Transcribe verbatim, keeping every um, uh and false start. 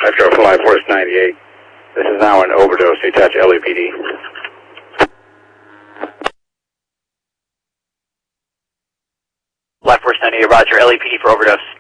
Metro Fly Force ninety-eight. This is now an overdose. Attach L A P D. Fly Force ninety-eight, roger. L A P D for overdose.